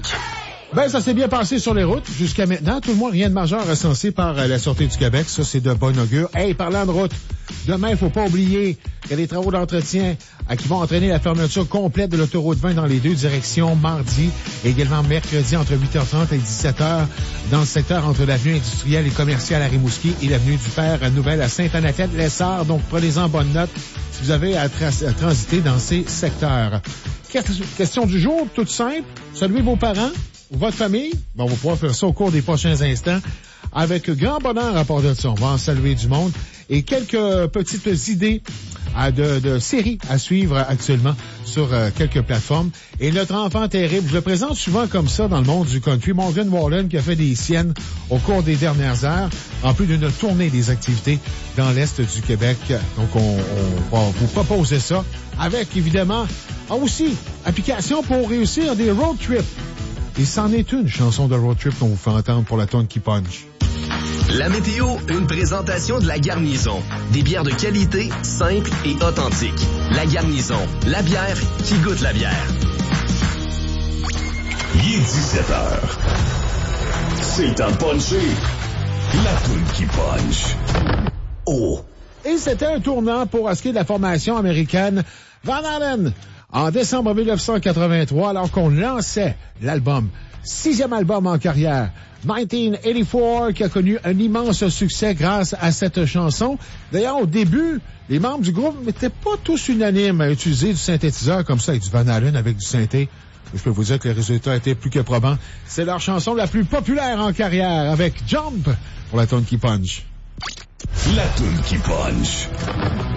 Québec. Ben, ça s'est bien passé sur les routes jusqu'à maintenant. Tout le moins, rien de majeur recensé par la Sûreté du Québec. Ça, c'est de bon augure. Hey, parlant de route, demain, il faut pas oublier qu'il y a des travaux d'entretien qui vont entraîner la fermeture complète de l'autoroute 20 dans les deux directions mardi et également mercredi entre 8h30 et 17h dans le secteur entre l'avenue industrielle et commerciale à Rimouski et l'avenue du Père Nouvelle à Sainte-Anaclet-Lessard. Donc, prenez-en bonne note si vous avez à transiter dans ces secteurs. Question du jour, toute simple. Saluez vos parents. Votre famille, on va pouvoir faire ça au cours des prochains instants. Avec grand bonheur à part de ça, on va en saluer du monde. Et quelques petites idées de séries à suivre actuellement sur quelques plateformes. Et notre enfant terrible, je le présente souvent comme ça dans le monde du country, Morgan Wallen, qui a fait des siennes au cours des dernières heures, en plus d'une tournée des activités dans l'Est du Québec. Donc, on va vous proposer ça avec, évidemment, aussi, application pour réussir des road trips. Et c'en est une chanson de road trip qu'on vous fait entendre pour la tonne qui punch. La météo, une présentation de La Garnison. Des bières de qualité, simples et authentiques. La Garnison, la bière qui goûte la bière. Il est 17h. C'est un puncher. La toune qui punch. Oh! Et c'était un tournant pour ce qui est de la formation américaine Van Halen. En décembre 1983, alors qu'on lançait l'album, 6e album en carrière, 1984, qui a connu un immense succès grâce à cette chanson. D'ailleurs, au début, les membres du groupe n'étaient pas tous unanimes à utiliser du synthétiseur comme ça, avec du Van Halen, avec du synthé. Je peux vous dire que les résultats étaient plus que probants. C'est leur chanson la plus populaire en carrière, avec Jump, pour la toune qui punch. La toune qui punch.